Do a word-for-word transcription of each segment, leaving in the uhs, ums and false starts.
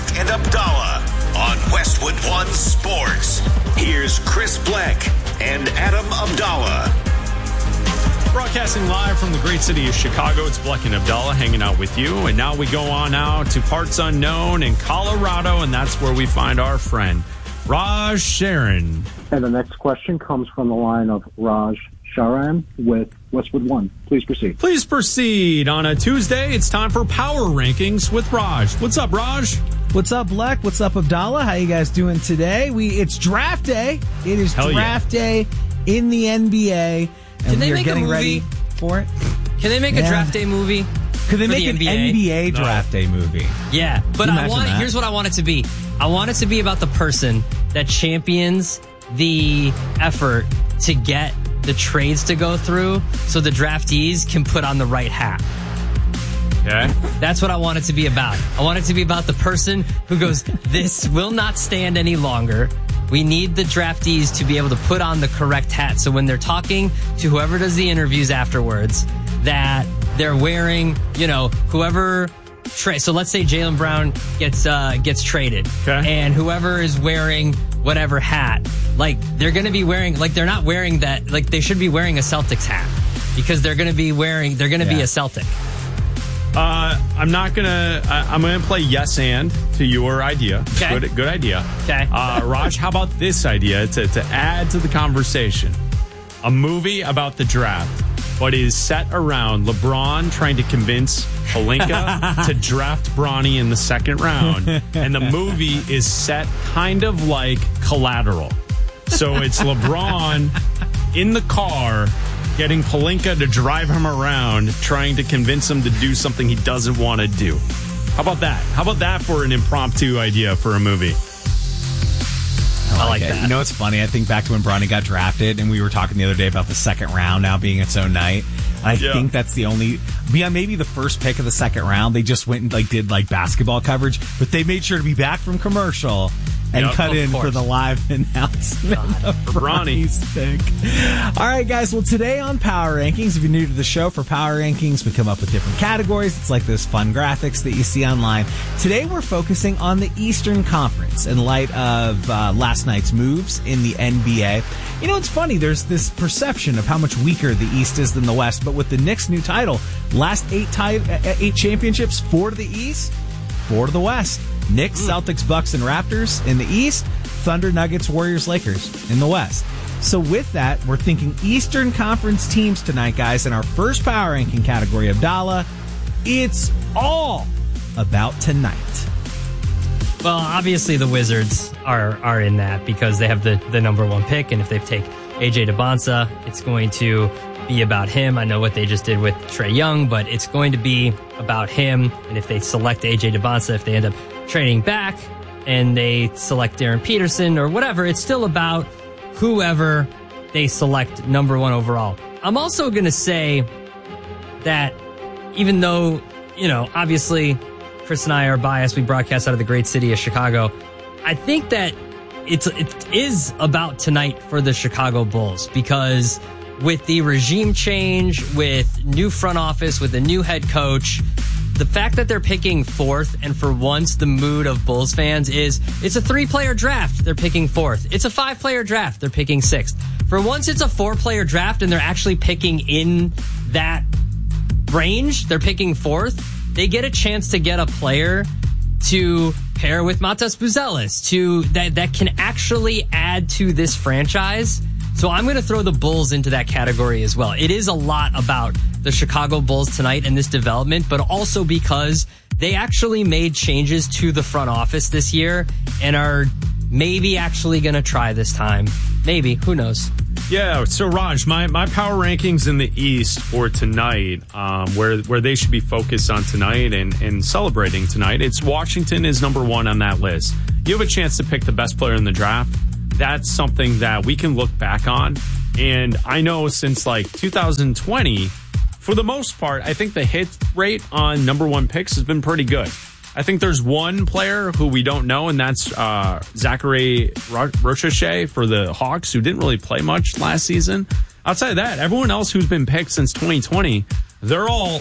Black and Abdallah on Westwood One Sports. Here's Chris Black and Adam Abdallah. Broadcasting live from the great city of Chicago, it's Black and Abdallah hanging out with you. And now we go on now to parts unknown in Colorado, and that's where we find our friend, Raj Sharon. And the next question comes from the line of Raj Sharan with Westwood One. Please proceed. Please proceed. On a Tuesday, it's time for Power Rankings with Raj. What's up, Raj? What's up, Black? What's up, Abdallah? How you guys doing today? We It's draft day. It is Hell draft yeah. day in the N B A. And Can they we are make getting a movie ready for it. Can they make Yeah. a draft day movie? Could they for make the an N B A? N B A No. draft day movie? Yeah, but Can you I imagine want. that? Here's what I want it to be. I want it to be about the person that champions the effort to get the trades to go through, so the draftees can put on the right hat. Okay. That's what I want it to be about. I want it to be about the person who goes, this will not stand any longer. We need the draftees to be able to put on the correct hat. So when they're talking to whoever does the interviews afterwards, that they're wearing, you know, whoever trade. So let's say Jaylen Brown gets uh, gets traded, okay. and whoever is wearing whatever hat, like they're going to be wearing, like they're not wearing that, like they should be wearing a Celtics hat because they're going to be wearing, they're going to Yeah. be a Celtic. Uh, I'm not gonna. I, I'm gonna play yes and to your idea. Okay. Good, good idea. Okay. Uh, Raj, how about this idea to to add to the conversation? A movie about the draft, but is set around LeBron trying to convince Pelinka to draft Bronny in the second round, and the movie is set kind of like Collateral. So it's LeBron in the car, getting Pelinka to drive him around, trying to convince him to do something he doesn't want to do. How about that? How about that for an impromptu idea for a movie? I like it. that. You know what's funny? I think back to when Bronny got drafted, and we were talking the other day about the second round now being its own night. I Yeah. think that's the only, beyond maybe the first pick of the second round, they just went and like did like basketball coverage, but they made sure to be back from commercial and Yep, cut of in course. for the live announcement of for Bronny. Bronny's pick. All right, guys. Well, today on Power Rankings, if you're new to the show, for Power Rankings, we come up with different categories. It's like those fun graphics that you see online. Today, we're focusing on the Eastern Conference in light of uh, last night's moves in the N B A. You know, it's funny. There's this perception of how much weaker the East is than the West, but with the Knicks' new title, last eight ti- uh, eight championships, four to the East, four to the West. Knicks, Celtics, Bucks, and Raptors in the East. Thunder, Nuggets, Warriors, Lakers in the West. So with that, we're thinking Eastern Conference teams tonight, guys. In our first power ranking category, Abdallah, it's all about tonight. Well, obviously the Wizards are are in that because they have the, the number one pick, and if they take A J DeBonsa, it's going to be about him. I know what they just did with Trae Young, but it's going to be about him. And if they select A J DeBonsa, if they end up trading back and they select Darren Peterson or whatever, it's still about whoever they select number one overall. I'm also going to say that even though, you know, obviously Chris and I are biased, we broadcast out of the great city of Chicago, I think that it's it is about tonight for the Chicago Bulls, because with the regime change, with new front office, with a new head coach, the fact that they're picking fourth, and for once the mood of Bulls fans is it's a three-player draft, they're picking fourth. It's a five-player draft, they're picking sixth. For once it's a four-player draft and they're actually picking in that range, they're picking fourth, they get a chance to get a player to pair with Matas Buzelis, to that that can actually add to this franchise. So I'm going to throw the Bulls into that category as well. It is a lot about the Chicago Bulls tonight and this development, but also because they actually made changes to the front office this year and are maybe actually going to try this time. Maybe. Who knows? Yeah, so Raj, my, my power rankings in the East for tonight, um, where where they should be focused on tonight and, and celebrating tonight, it's Washington is number one on that list. You have a chance to pick the best player in the draft. That's something that we can look back on. And I know since like two thousand twenty, for the most part, I think the hit rate on number one picks has been pretty good. I think there's one player who we don't know, and that's uh, Zachary Ro- Rochechet for the Hawks, who didn't really play much last season. Outside of that, everyone else who's been picked since twenty twenty, they're all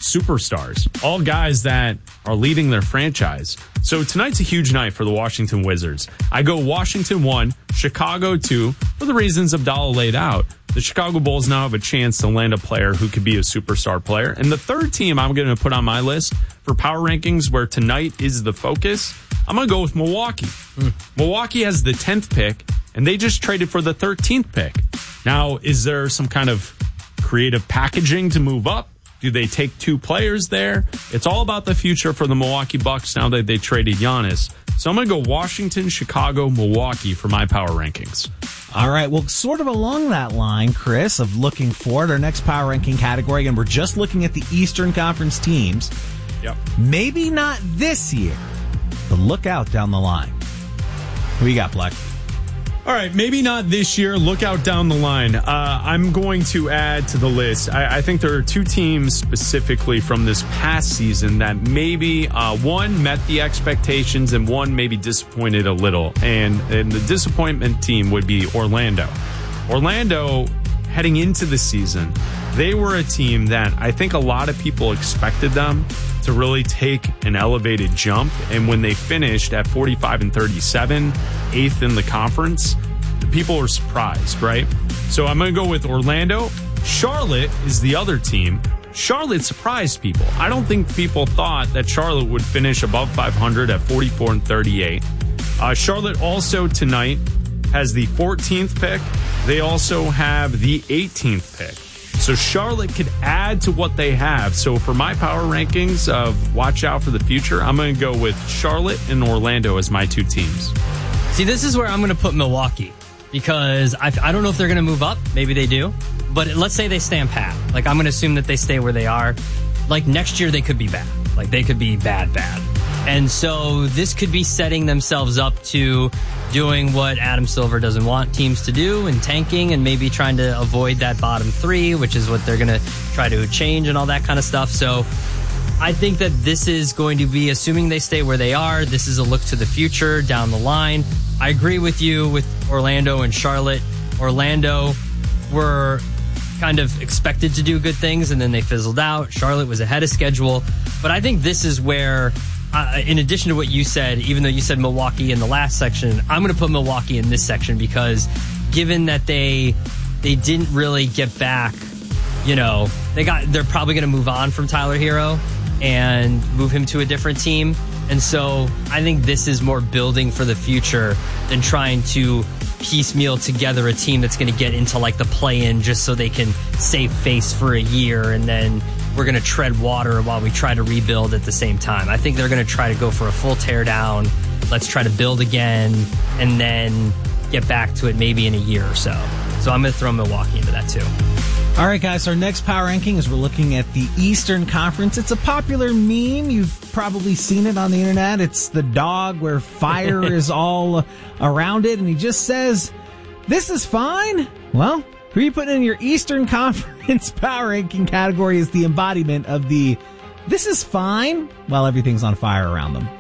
superstars, all guys that are leading their franchise. So tonight's a huge night for the Washington Wizards. I go Washington one, Chicago two, for the reasons Abdallah laid out. The Chicago Bulls now have a chance to land a player who could be a superstar player. And the third team I'm going to put on my list for power rankings where tonight is the focus, I'm going to go with Milwaukee. Mm. Milwaukee has the tenth pick, and they just traded for the thirteenth pick. Now, is there some kind of creative packaging to move up? Do they take two players there? It's all about the future for the Milwaukee Bucks now that they traded Giannis. So I'm going to go Washington, Chicago, Milwaukee for my power rankings. All right. Well, sort of along that line, Chris, of looking forward, our next power ranking category, and we're just looking at the Eastern Conference teams. Yep. Maybe not this year, but look out down the line. Who you got, Black? All right, maybe not this year. Look out down the line. Uh, I'm going to add to the list. I, I think there are two teams specifically from this past season that maybe uh, one met the expectations and one maybe disappointed a little. And, and the disappointment team would be Orlando. Orlando, heading into the season, they were a team that I think a lot of people expected them to really take an elevated jump. And when they finished at forty-five and thirty-seven, eighth in the conference, the people were surprised, right? So I'm going to go with Orlando. Charlotte is the other team. Charlotte surprised people. I don't think people thought that Charlotte would finish above five hundred at forty-four and thirty-eight. Uh, Charlotte also tonight has the fourteenth pick. They also have the eighteenth pick. So Charlotte could add to what they have. So for my power rankings of watch out for the future, I'm going to go with Charlotte and Orlando as my two teams. See, this is where I'm going to put Milwaukee because I, I don't know if they're going to move up. Maybe they do. But let's say they stand pat. Like, I'm going to assume that they stay where they are. Like, next year they could be bad. Like, they could be bad, bad. And so this could be setting themselves up to doing what Adam Silver doesn't want teams to do and tanking and maybe trying to avoid that bottom three, which is what they're going to try to change and all that kind of stuff. So I think that this is going to be, assuming they stay where they are, this is a look to the future down the line. I agree with you with Orlando and Charlotte. Orlando were kind of expected to do good things and then they fizzled out. Charlotte was ahead of schedule. But I think this is where, Uh, in addition to what you said, even though you said Milwaukee in the last section, I'm going to put Milwaukee in this section because given that they they didn't really get back, you know, they got they're probably going to move on from Tyler Hero and move him to a different team. And so I think this is more building for the future than trying to piecemeal together a team that's going to get into like the play-in just so they can save face for a year and then we're going to tread water while we try to rebuild at the same time. I think they're going to try to go for a full tear down. Let's try to build again and then get back to it maybe in a year or so. So I'm going to throw Milwaukee into that too. All right, guys, our next power ranking is we're looking at the Eastern Conference. It's a popular meme. You've probably seen it on the internet. It's the dog where fire is all around it, and he just says, "This is fine." Well, who are you putting in your Eastern Conference power ranking category is the embodiment of the "this is fine" while everything's on fire around them?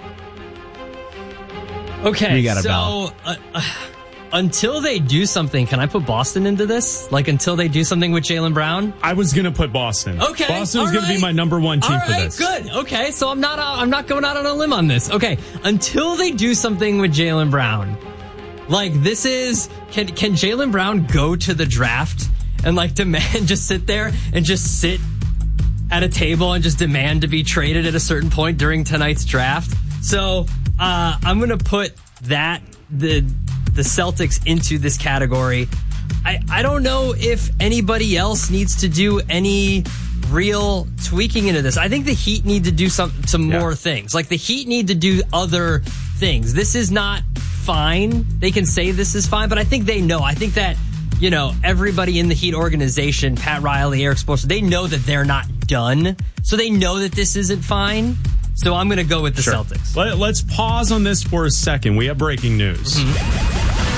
Okay, we got a so uh, uh, until they do something, can I put Boston into this? Like until they do something with Jaylen Brown? I was going to put Boston. Okay, Boston's going to be my number one team all right, for this. Good. Okay, so I'm not uh, I'm not going out on a limb on this. Okay, until they do something with Jaylen Brown. Like, this is, can can Jaylen Brown go to the draft and, like, demand, just sit there and just sit at a table and just demand to be traded at a certain point during tonight's draft? So, uh, I'm going to put that, the the Celtics into this category. I, I don't know if anybody else needs to do any real tweaking into this. I think the Heat need to do some, some yeah. more things. Like, the Heat need to do other things. This is not fine. They can say this is fine, but I think they know. I think that, you know, everybody in the Heat organization, Pat Riley, Eric Spoelstra, they know that they're not done. So they know that this isn't fine. So I'm going to go with the sure. Celtics. Let, let's pause on this for a second. We have breaking news. Mm-hmm.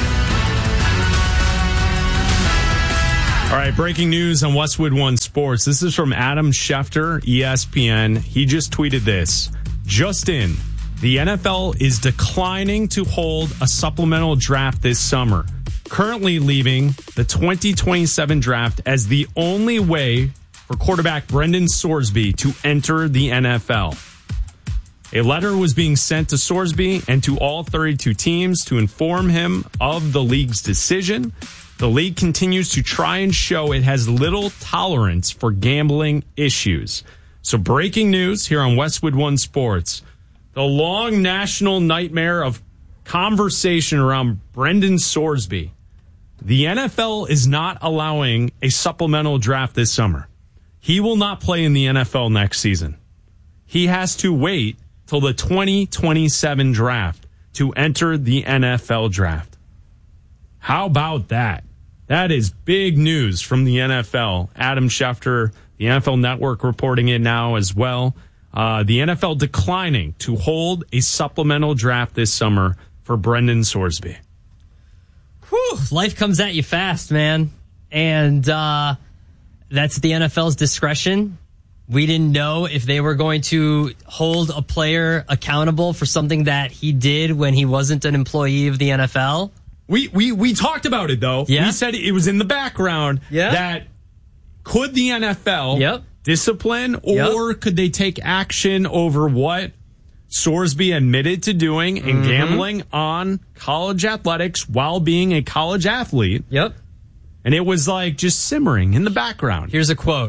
All right, breaking news on Westwood One Sports. This is from Adam Schefter, E S P N. He just tweeted this. Just in. The N F L is declining to hold a supplemental draft this summer, currently leaving the twenty twenty-seven draft as the only way for quarterback Brendan Sorsby to enter the N F L. A letter was being sent to Sorsby and to all thirty-two teams to inform him of the league's decision. The league continues to try and show it has little tolerance for gambling issues. So breaking news here on Westwood One Sports. The long national nightmare of conversation around Brendan Sorsby. The N F L is not allowing a supplemental draft this summer. He will not play in the N F L next season. He has to wait till the twenty twenty-seven draft to enter the N F L draft. How about that? That is big news from the N F L. Adam Schefter, the N F L Network, reporting it now as well. Uh, the N F L declining to hold a supplemental draft this summer for Brendan Sorsby. Whew, life comes at you fast, man. And uh, that's the N F L's discretion. We didn't know if they were going to hold a player accountable for something that he did when he wasn't an employee of the N F L. We we we talked about it, though. Yeah? We said it was in the background yeah? that could the N F L yep. discipline or yep. could they take action over what Sorsby admitted to doing and mm-hmm. gambling on college athletics while being a college athlete. Yep. And it was like just simmering in the background. Here's a quote.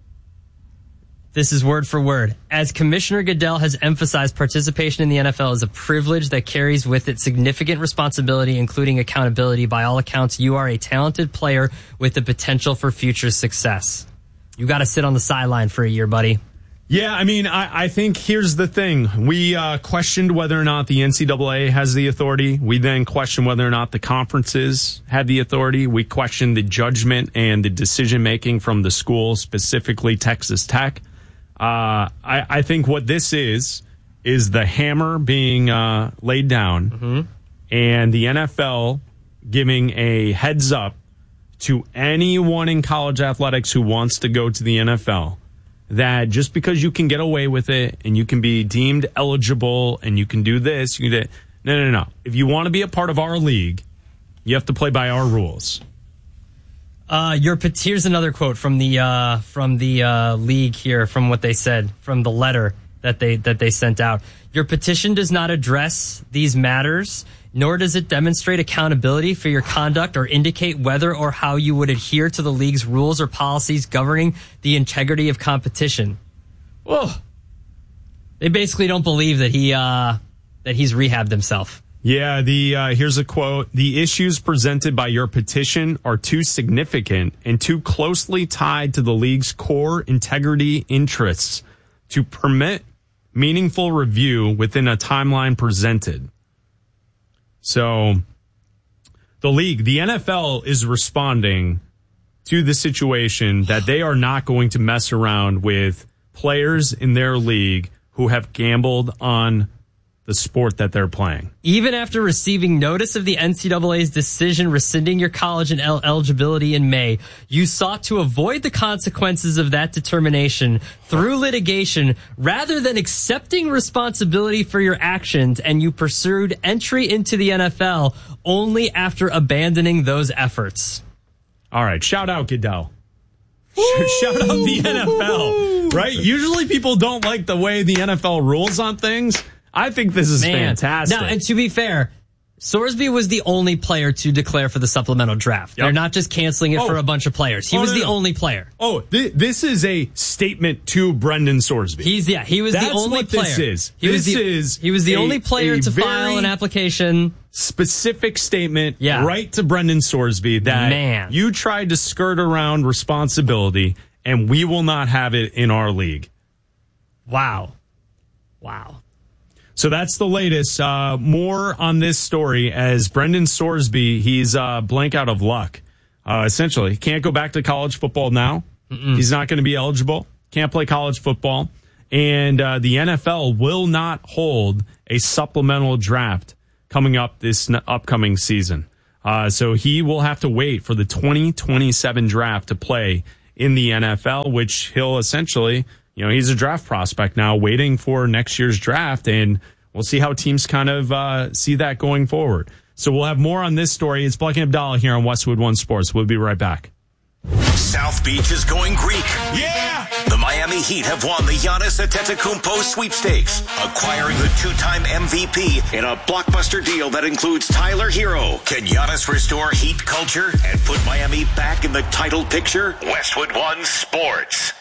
This is word for word. As Commissioner Goodell has emphasized, participation in the N F L is a privilege that carries with it significant responsibility, including accountability. By all accounts, you are a talented player with the potential for future success. You got to sit on the sideline for a year, buddy. Yeah, I mean, I, I think here's the thing. We uh, questioned whether or not the N C double A has the authority. We then questioned whether or not the conferences had the authority. We questioned the judgment and the decision-making from the school, specifically Texas Tech. Uh, I, I think what this is, is the hammer being uh, laid down mm-hmm. and the N F L giving a heads up to anyone in college athletics who wants to go to the N F L that just because you can get away with it and you can be deemed eligible and you can do this, you can do, no, no, no. If you want to be a part of our league, you have to play by our rules. Uh, your here's another quote from the uh, from the uh, league here, from what they said, from the letter that they that they sent out. Your petition does not address these matters, nor does it demonstrate accountability for your conduct or indicate whether or how you would adhere to the league's rules or policies governing the integrity of competition. Whoa! They basically don't believe that he uh, that he's rehabbed himself. Yeah, the uh, here's a quote. The issues presented by your petition are too significant and too closely tied to the league's core integrity interests to permit meaningful review within a timeline presented. So the league, the N F L is responding to the situation that they are not going to mess around with players in their league who have gambled on the sport that they're playing. Even after receiving notice of the N C double A's decision rescinding your college and el- eligibility in May, you sought to avoid the consequences of that determination through litigation rather than accepting responsibility for your actions, and you pursued entry into the N F L only after abandoning those efforts. All right, shout out Goodell. Shout out the N F L, right? Usually people don't like the way the N F L rules on things. I think this is Man. fantastic. Now, and to be fair, Sorsby was the only player to declare for the supplemental draft. Yep. They're not just canceling it oh. for a bunch of players. He oh, was no, the no. only player. Oh, th- this is a statement to Brendan Sorsby. He's yeah, he was That's the only what player. This is. He this was the, is he was the a, only player to file an application. Specific statement yeah. right to Brendan Sorsby that Man. you tried to skirt around responsibility and we will not have it in our league. Wow. Wow. So that's the latest. Uh, more on this story as Brendan Sorsby, he's uh, blank out of luck. Uh, essentially, he can't go back to college football now. Mm-mm. He's not going to be eligible. Can't play college football. And uh, the N F L will not hold a supplemental draft coming up this n- upcoming season. Uh, so he will have to wait for the twenty twenty-seven draft to play in the N F L, which he'll essentially... You know, he's a draft prospect now waiting for next year's draft, and we'll see how teams kind of uh, see that going forward. So we'll have more on this story. It's Bleck and Abdallah here on Westwood One Sports. We'll be right back. South Beach is going Greek. Yeah! The Miami Heat have won the Giannis Antetokounmpo sweepstakes, acquiring the two-time M V P in a blockbuster deal that includes Tyler Hero. Can Giannis restore Heat culture and put Miami back in the title picture? Westwood One Sports.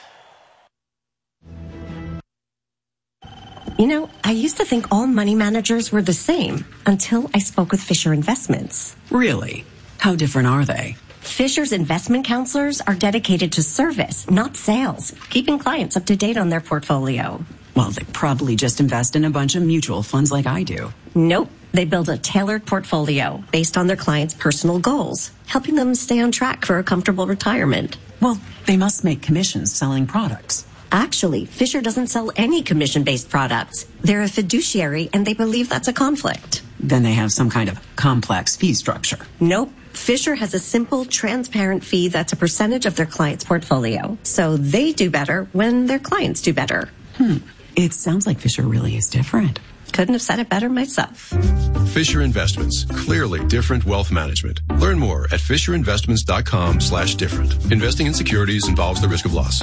You know, I used to think all money managers were the same until I spoke with Fisher Investments. Really? How different are they? Fisher's investment counselors are dedicated to service, not sales, keeping clients up to date on their portfolio. Well, they probably just invest in a bunch of mutual funds like I do. Nope. They build a tailored portfolio based on their clients' personal goals, helping them stay on track for a comfortable retirement. Well, they must make commissions selling products. Actually, Fisher doesn't sell any commission-based products. They're a fiduciary, and they believe that's a conflict. Then they have some kind of complex fee structure. Nope. Fisher has a simple, transparent fee that's a percentage of their client's portfolio. So they do better when their clients do better. Hmm. It sounds like Fisher really is different. Couldn't have said it better myself. Fisher Investments. Clearly different wealth management. Learn more at fisherinvestments.com slash different. Investing in securities involves the risk of loss.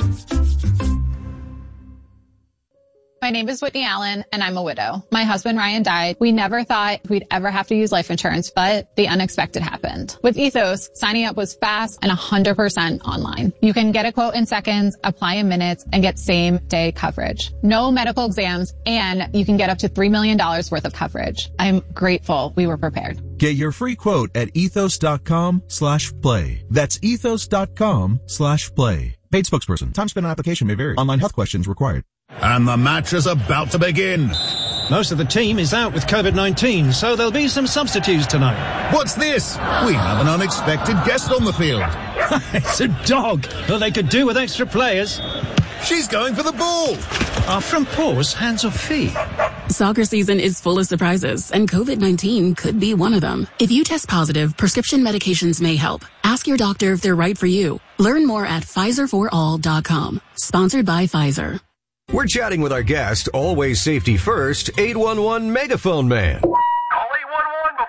My name is Whitney Allen, and I'm a widow. My husband, Ryan, died. We never thought we'd ever have to use life insurance, but the unexpected happened. With Ethos, signing up was fast and one hundred percent online. You can get a quote in seconds, apply in minutes, and get same-day coverage. No medical exams, and you can get up to three million dollars worth of coverage. I'm grateful we were prepared. Get your free quote at ethos.com slash play. That's ethos.com slash play. Paid spokesperson. Time spent on application may vary. Online health questions required. And the match is about to begin. Most of the team is out with COVID nineteen, so there'll be some substitutes tonight. What's this? We have an unexpected guest on the field. It's a dog. Well, they could do with extra players. She's going for the ball. Our front paws, hands or feet. Soccer season is full of surprises, and COVID nineteen could be one of them. If you test positive, prescription medications may help. Ask your doctor if they're right for you. Learn more at Pfizer for all dot com. Sponsored by Pfizer. We're chatting with our guest, always safety first, eight one one Megaphone Man. Call eight one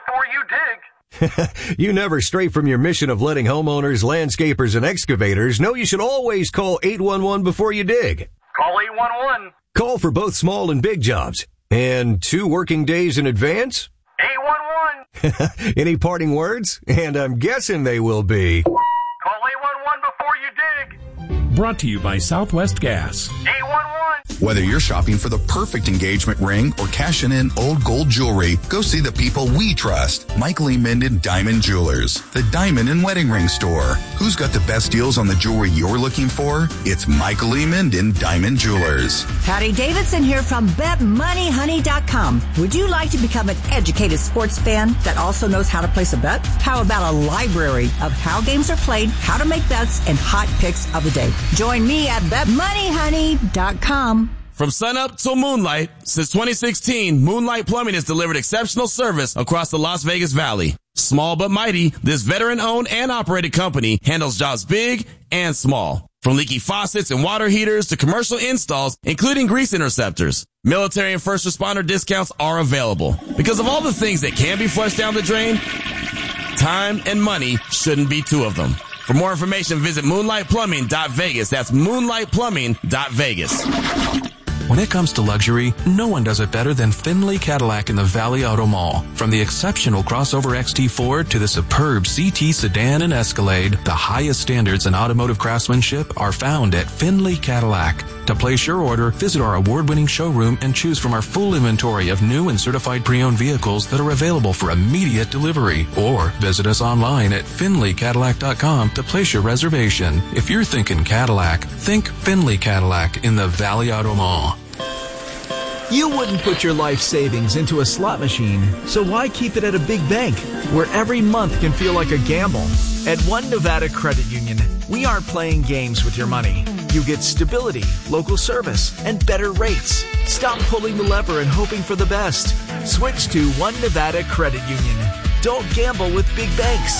one before you dig. You never stray from your mission of letting homeowners, landscapers, and excavators know you should always call eight one one before you dig. Call eight one one. Call for both small and big jobs. And two working days in advance? eight one one. Any parting words? And I'm guessing they will be... Call eight one one before you dig. Brought to you by Southwest Gas. eight one one. Whether you're shopping for the perfect engagement ring or cashing in old gold jewelry, go see the people we trust. Michael E. Minden Diamond Jewelers, the diamond and wedding ring store. Who's got the best deals on the jewelry you're looking for? It's Michael E. Minden Diamond Jewelers. Patty Davidson here from bet money honey dot com. Would you like to become an educated sports fan that also knows how to place a bet? How about a library of how games are played, how to make bets, and hot picks of the day? Join me at bet money honey dot com. From sunup till moonlight, since twenty sixteen, Moonlight Plumbing has delivered exceptional service across the Las Vegas Valley. Small but mighty, this veteran-owned and operated company handles jobs big and small. From leaky faucets and water heaters to commercial installs, including grease interceptors. Military and first responder discounts are available. Because of all the things that can be flushed down the drain, time and money shouldn't be two of them. For more information, visit moonlight plumbing dot vegas. That's moonlight plumbing dot vegas. When it comes to luxury, no one does it better than Findlay Cadillac in the Valley Auto Mall. From the exceptional crossover X T Ford to the superb C T sedan and Escalade, the highest standards in automotive craftsmanship are found at Findlay Cadillac. To place your order, visit our award-winning showroom and choose from our full inventory of new and certified pre-owned vehicles that are available for immediate delivery. Or visit us online at Findlay Cadillac dot com to place your reservation. If you're thinking Cadillac, think Findlay Cadillac in the Valley Auto Mall. You wouldn't put your life savings into a slot machine, so why keep it at a big bank, where every month can feel like a gamble? At One Nevada Credit Union, we aren't playing games with your money. You get stability, local service, and better rates. Stop pulling the lever and hoping for the best. Switch to One Nevada Credit Union. Don't gamble with big banks.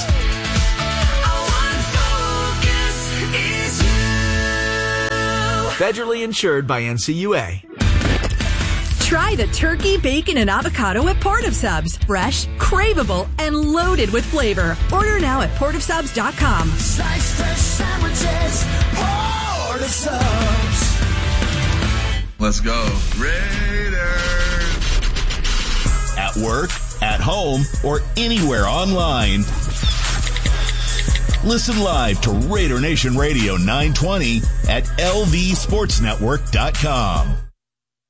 Federally insured by N C U A. Try the turkey, bacon, and avocado at Port of Subs. Fresh, craveable, and loaded with flavor. Order now at port of subs dot com. Slice fresh sandwiches, Port of Subs. Let's go. Raiders! At work, at home, or anywhere online. Listen live to Raider Nation Radio nine twenty at L V sports network dot com.